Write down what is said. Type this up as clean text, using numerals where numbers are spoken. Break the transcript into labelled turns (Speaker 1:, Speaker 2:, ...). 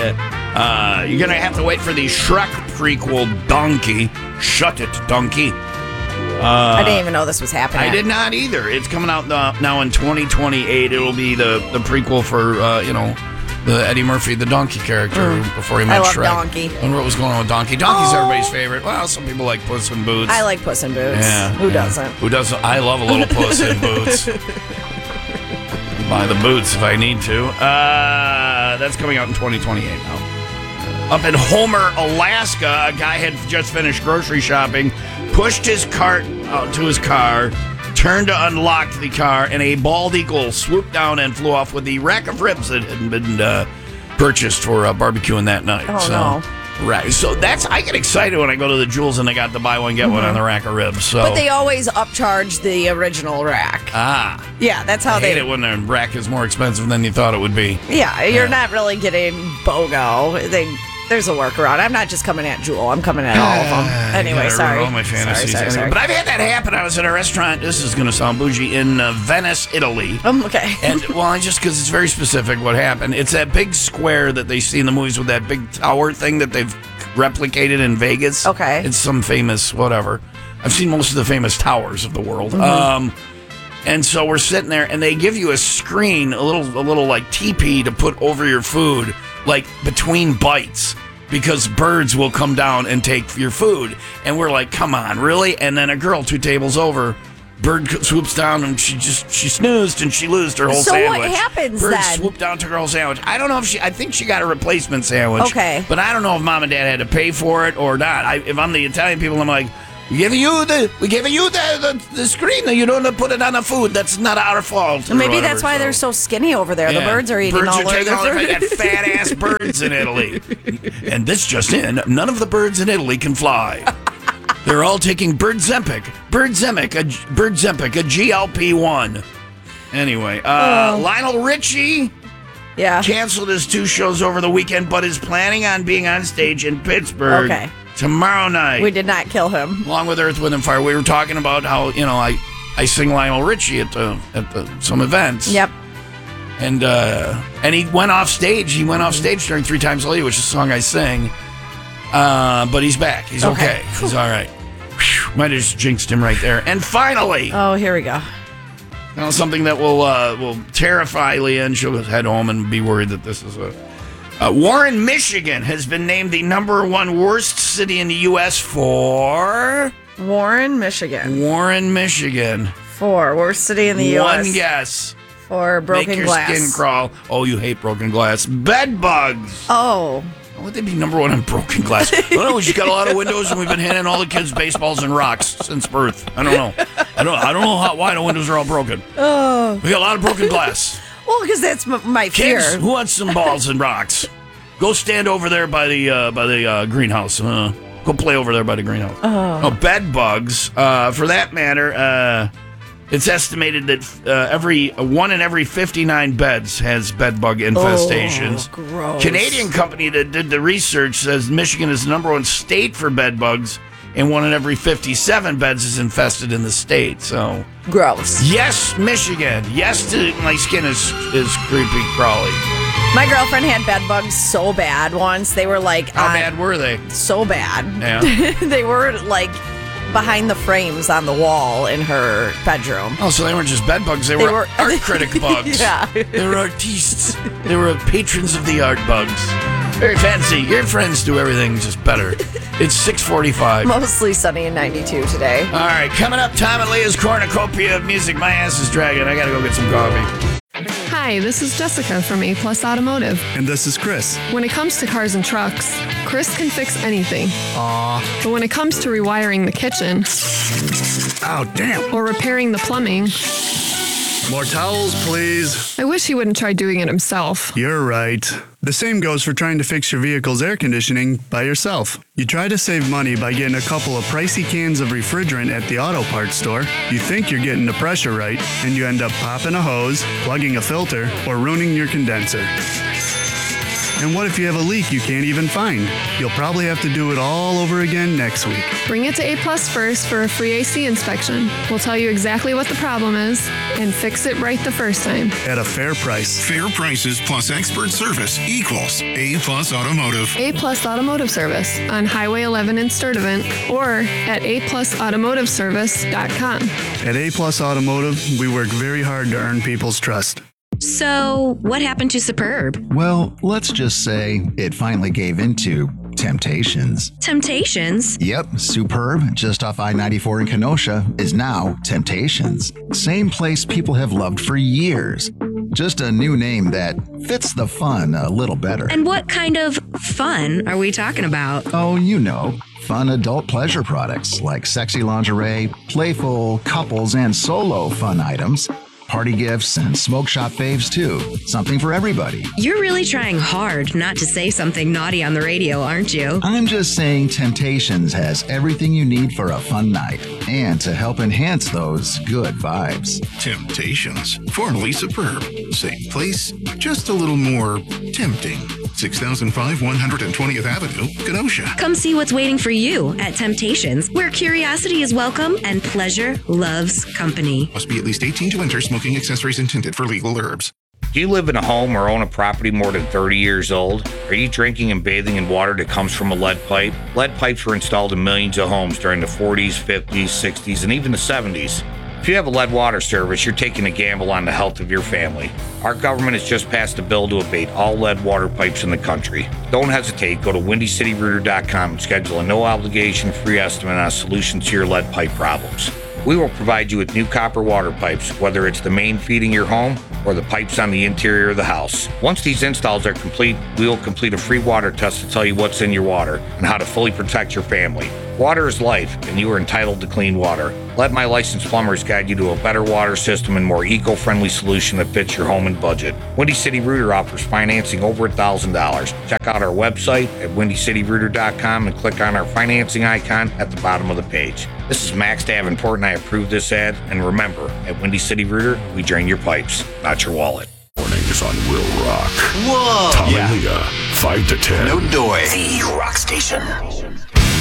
Speaker 1: You're going to have to wait for the Shrek prequel, Donkey. Shut it, Donkey.
Speaker 2: I didn't even know this was happening.
Speaker 1: I did not either. It's coming out now in 2028. It'll be the prequel for, the Eddie Murphy, the Donkey character, before he met Shrek.
Speaker 2: I love Donkey.
Speaker 1: I wonder what was going on with Donkey. Donkey's everybody's favorite. Well, some people like Puss in Boots.
Speaker 2: I like Puss in Boots.
Speaker 1: Yeah.
Speaker 2: Who doesn't?
Speaker 1: Who doesn't? I love a little Puss in Boots. Buy the boots if I need to. That's coming out in 2028 now. Up in Homer, Alaska, a guy had just finished grocery shopping, pushed his cart out to his car, turned to unlock the car, and a bald eagle swooped down and flew off with the rack of ribs that had been purchased for barbecuing that night.
Speaker 2: Oh, no.
Speaker 1: Right. So I get excited when I go to the Jewels and they got the buy one, get one on the rack of ribs. So.
Speaker 2: But they always upcharge the original rack. Yeah, that's how
Speaker 1: I hate it when the rack is more expensive than you thought it would be.
Speaker 2: Yeah, you're not really getting BOGO. There's a workaround. I'm not just coming at Jewel. I'm coming at all of them. Anyway, sorry.
Speaker 1: All my fantasies.
Speaker 2: Sorry.
Speaker 1: But I've had that happen. I was at a restaurant. This is going to sound bougie in Venice, Italy.
Speaker 2: Okay.
Speaker 1: And just because it's very specific what happened. It's that big square that they see in the movies with that big tower thing that they've replicated in Vegas.
Speaker 2: Okay.
Speaker 1: It's some famous whatever. I've seen most of the famous towers of the world. And so we're sitting there, and they give you a screen, a little like teepee to put over your food, like between bites, because birds will come down and take your food. And we're like, come on, really? And then a girl 2 tables over, bird swoops down, and she snoozed, and she lost her whole sandwich.
Speaker 2: So what happens
Speaker 1: bird
Speaker 2: then?
Speaker 1: swooped down, took her whole sandwich. I don't know if I think she got a replacement sandwich.
Speaker 2: Okay.
Speaker 1: But I don't know if mom and dad had to pay for it or not. If I'm the Italian people, I'm like, we give you the screen. You don't put it on the food. That's not our fault.
Speaker 2: Maybe that's why they're so skinny over there. Yeah. The birds are eating all their food.
Speaker 1: They got fat ass birds in Italy. And this just in: none of the birds in Italy can fly. They're all taking Birdzempic, a GLP-1. Anyway, Lionel Richie.
Speaker 2: Yeah.
Speaker 1: Canceled his 2 shows over the weekend, but is planning on being on stage in Pittsburgh.
Speaker 2: Okay.
Speaker 1: Tomorrow night.
Speaker 2: We did not kill him.
Speaker 1: Along with Earth, Wind, and Fire. We were talking about how, I sing Lionel Richie at some events.
Speaker 2: Yep.
Speaker 1: And he went off stage. He went off stage during 3 Times a Lady, which is a song I sing. But he's back. He's okay. He's all right. Whew, might have just jinxed him right there. And finally.
Speaker 2: Oh, here we go.
Speaker 1: Something that will terrify Leah, and she'll head home and be worried that this is Warren, Michigan has been named the #1 worst city in the U.S. for...
Speaker 2: Warren, Michigan. For worst city in the U.S.
Speaker 1: One guess.
Speaker 2: For broken glass.
Speaker 1: Make your skin crawl. Oh, you hate broken glass. Bed bugs.
Speaker 2: Oh.
Speaker 1: Why would they be #1 on broken glass? I don't know. We just got a lot of windows, and we've been handing all the kids baseballs and rocks since birth. I don't know. I don't know why the windows are all broken. Oh. We got a lot of broken glass.
Speaker 2: Well, because that's my fear.
Speaker 1: Kids, who wants some balls and rocks? Go stand over there by the greenhouse. Go play over there by the greenhouse. Oh, bed bugs. For that matter, it's estimated that one in every 59 beds has bed bug infestations.
Speaker 2: Oh, gross.
Speaker 1: Canadian company that did the research says Michigan is the #1 state for bed bugs, and 1 in every 57 beds is infested in the state. So
Speaker 2: gross.
Speaker 1: Yes, Michigan. Yes, my skin is creepy crawly.
Speaker 2: My girlfriend had bed bugs so bad once. They were like...
Speaker 1: How bad were they?
Speaker 2: So bad.
Speaker 1: Yeah.
Speaker 2: They were like behind the frames on the wall in her bedroom.
Speaker 1: Oh, so they weren't just bed bugs. They were art critic bugs.
Speaker 2: Yeah.
Speaker 1: They were artistes. They were patrons of the art bugs. Very fancy. Your friends do everything just better. It's 6:45.
Speaker 2: Mostly sunny and 92 today.
Speaker 1: All right, coming up, Tom and Leah's cornucopia of music. My ass is dragging. I got to go get some coffee.
Speaker 3: Hi, this is Jessica from A Plus Automotive.
Speaker 4: And this is Chris.
Speaker 3: When it comes to cars and trucks, Chris can fix anything.
Speaker 4: Aw.
Speaker 3: But when it comes to rewiring the kitchen...
Speaker 4: Oh, damn.
Speaker 3: Or repairing the plumbing...
Speaker 4: More towels, please.
Speaker 3: I wish he wouldn't try doing it himself.
Speaker 4: You're right. The same goes for trying to fix your vehicle's air conditioning by yourself. You try to save money by getting a couple of pricey cans of refrigerant at the auto parts store. You think you're getting the pressure right, and you end up popping a hose, plugging a filter, or ruining your condenser. And what if you have a leak you can't even find? You'll probably have to do it all over again next week.
Speaker 3: Bring it to A Plus first for a free AC inspection. We'll tell you exactly what the problem is and fix it right the first time.
Speaker 4: At a fair price.
Speaker 5: Fair prices plus expert service equals A Plus Automotive.
Speaker 3: A Plus Automotive Service on Highway 11 in Sturtevant or at aplusautomotiveservice.com.
Speaker 4: At A Plus Automotive, we work very hard to earn people's trust.
Speaker 6: So, what happened to Superb?
Speaker 7: Well, let's just say it finally gave into Temptations.
Speaker 6: Temptations?
Speaker 7: Yep, Superb, just off I-94 in Kenosha, is now Temptations. Same place people have loved for years. Just a new name that fits the fun a little better.
Speaker 6: And what kind of fun are we talking about?
Speaker 7: Oh, you know, fun adult pleasure products like sexy lingerie, playful couples and solo fun items, party gifts, and smoke shop faves too. Something for everybody.
Speaker 6: You're really trying hard not to say something naughty on the radio, aren't you?
Speaker 7: I'm just saying Temptations has everything you need for a fun night and to help enhance those good vibes.
Speaker 5: Temptations, formerly Superb. Same place, just a little more tempting. 6005 120th Avenue, Kenosha.
Speaker 6: Come see what's waiting for you at Temptations, where curiosity is welcome and pleasure loves company.
Speaker 5: Must be at least 18 to enter. Smoking accessories intended for legal herbs.
Speaker 8: Do you live in a home or own a property more than 30 years old? Are you drinking and bathing in water that comes from a lead pipe? Lead pipes were installed in millions of homes during the 40s, 50s, 60s, and even the 70s. If you have a lead water service, you're taking a gamble on the health of your family. Our government has just passed a bill to abate all lead water pipes in the country. Don't hesitate. Go to WindyCityRooter.com and schedule a no-obligation free estimate on a solution to your lead pipe problems. We will provide you with new copper water pipes, whether it's the main feeding your home or the pipes on the interior of the house. Once these installs are complete, we will complete a free water test to tell you what's in your water and how to fully protect your family. Water is life, and you are entitled to clean water. Let my licensed plumbers guide you to a better water system and more eco-friendly solution that fits your home and budget. Windy City Rooter offers financing over $1,000. Check out our website at WindyCityRooter.com and click on our financing icon at the bottom of the page. This is Max Davenport, and I approve this ad. And remember, at Windy City Rooter, we drain your pipes, not your wallet.
Speaker 9: Mornings on Will Rock.
Speaker 10: Whoa!
Speaker 9: Tom and Leah, 5 to 10.
Speaker 10: No doy. The Rock Station.